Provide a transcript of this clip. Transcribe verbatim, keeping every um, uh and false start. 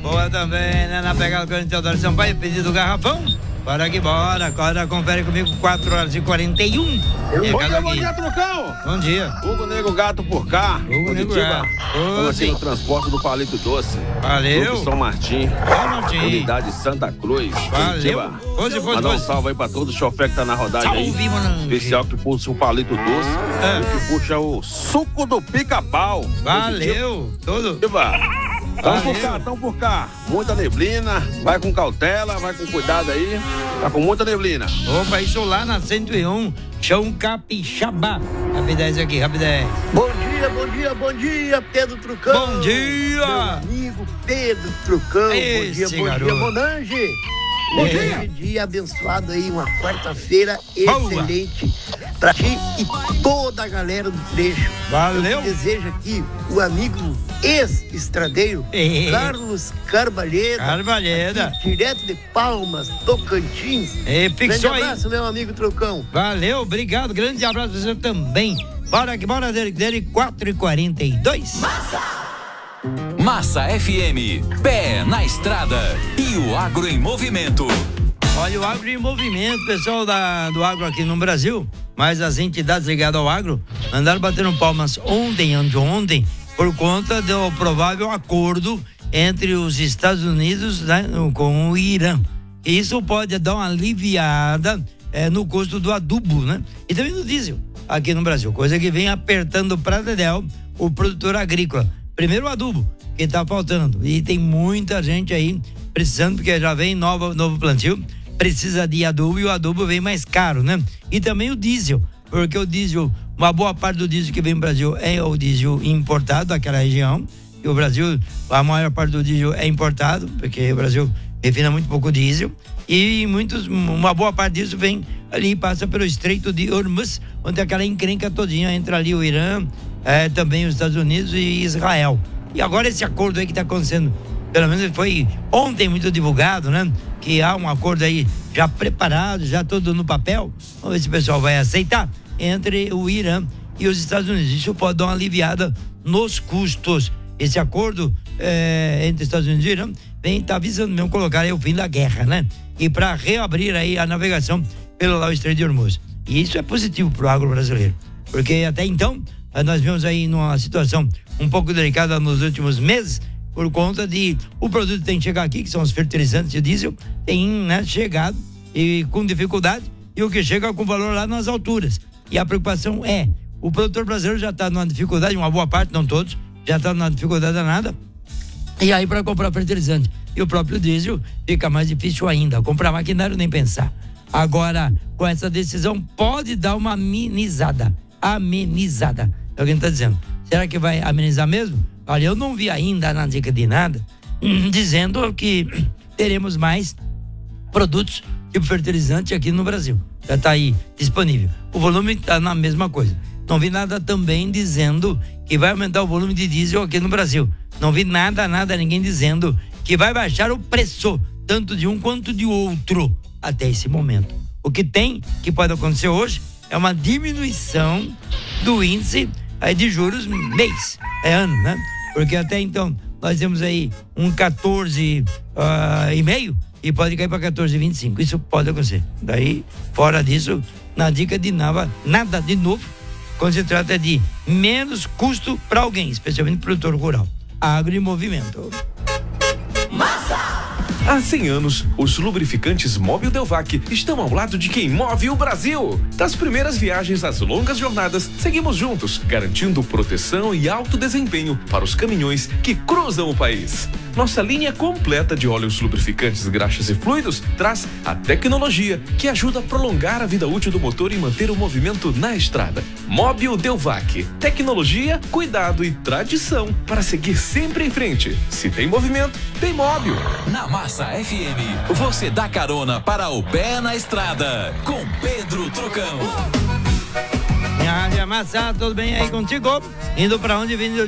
Boa também, né? Na pegada com o Teodoro Sampaio, pedido do garrafão. Bora que bora, agora confere comigo, quatro horas e quarenta e um. Bom dia, bom dia, Trucão. Bom dia. Hugo Nego Gato por cá. Hugo Nego Gato. Estamos aqui no transporte do Palito Doce. Valeu. Grupo São Martim. São Martim. Unidade Santa Cruz. Valeu. Hoje foi Mandar um salve aí pra todo o chofé que tá na rodagem aí. Salve, mano. Especial que puxa o Palito Doce. É. E que puxa o suco do pica-pau. Valeu. Todo. Tamo por cá, tamo por cá. Muita neblina, vai com cautela, vai com cuidado aí. Tá com muita neblina. Opa, isso lá na cento e um, chão Capixaba. Rapidez aqui, rapidez. Bom dia, bom dia, bom dia, Pedro Trucão. Bom dia. Meu amigo Pedro Trucão. Esse bom dia, bom garoto. dia, Monange. Bom dia. Dia abençoado aí, uma quarta-feira Boa. excelente pra ti e toda a galera do trecho. Valeu. Eu desejo aqui o amigo ex-estradeiro, É. Carlos Carvalheira. Carvalheira. aqui, direto de Palmas, Tocantins. É, Grande fixou aí. abraço, meu amigo Trucão. Valeu, obrigado. Grande abraço pra você também. Bora que bora dele, dele quatro e quarenta e dois. Massa F M, pé na estrada e o agro em movimento. Olha, o agro em movimento, pessoal da, do agro aqui no Brasil, mas as entidades ligadas ao agro andaram batendo palmas ontem, anteontem, por conta do provável acordo entre os Estados Unidos, né, com o Irã. E isso pode dar uma aliviada é, no custo do adubo, né? E também do diesel aqui no Brasil, coisa que vem apertando para dedéu o produtor agrícola. Primeiro o adubo, que tá faltando, e tem muita gente aí precisando, porque já vem nova, novo plantio, precisa de adubo e o adubo vem mais caro, né? E também o diesel, porque o diesel, uma boa parte do diesel que vem no Brasil é o diesel importado daquela região, e o Brasil, a maior parte do diesel é importado, porque o Brasil refina muito pouco diesel, e muitos, uma boa parte disso vem ali e passa pelo Estreito de Hormuz, onde aquela encrenca todinha entre ali o Irã, é, também os Estados Unidos e Israel. E agora esse acordo aí que está acontecendo, pelo menos foi ontem muito divulgado, né? Que há um acordo aí já preparado, já todo no papel. Vamos ver se o pessoal vai aceitar, entre o Irã e os Estados Unidos. Isso pode dar uma aliviada nos custos. Esse acordo é, entre Estados Unidos e Irã vem tá visando mesmo colocar aí o fim da guerra, né? E para reabrir aí a navegação pelo lá o Estreito de Hormuz. E isso é positivo para o agro brasileiro, porque até então nós vimos aí numa situação um pouco delicada nos últimos meses, por conta de o produto tem que chegar aqui, que são os fertilizantes e o diesel, tem, né, chegado e com dificuldade, e o que chega com valor lá nas alturas. E a preocupação é, o produtor brasileiro já está numa dificuldade, uma boa parte, não todos, já está numa dificuldade danada, e aí para comprar fertilizante e o próprio diesel fica mais difícil ainda, comprar maquinário nem pensar. Agora, com essa decisão, pode dar uma amenizada, amenizada, é o que a gente está dizendo. Será que vai amenizar mesmo? Olha, eu não vi ainda na dica de nada dizendo que teremos mais produtos tipo fertilizante aqui no Brasil. Já está aí disponível. O volume está na mesma coisa. Não vi nada também dizendo que vai aumentar o volume de diesel aqui no Brasil. Não vi nada, nada, ninguém dizendo que vai baixar o preço, tanto de um quanto de outro, até esse momento. O que tem, que pode acontecer hoje, é uma diminuição do índice aí de juros mês, é ano, né? Porque até então nós temos aí um quatorze e meio e pode cair para quatorze e vinte e cinco. Isso pode acontecer. Daí, fora disso, na dica de nada, nada de novo, quando se trata de menos custo para alguém, especialmente produtor rural. Agro e movimento. Há cem anos, os lubrificantes Mobil Delvac estão ao lado de quem move o Brasil. Das primeiras viagens às longas jornadas, seguimos juntos, garantindo proteção e alto desempenho para os caminhões que cruzam o país. Nossa linha completa de óleos lubrificantes, graxas e fluidos traz a tecnologia que ajuda a prolongar a vida útil do motor e manter o movimento na estrada. Mobil Delvac. Tecnologia, cuidado e tradição para seguir sempre em frente. Se tem movimento, tem Mobil. Na Massa F M, você dá carona para o pé na estrada com Pedro Trucão. Minha Rádio Massa, tudo bem aí contigo? Indo para onde vindo?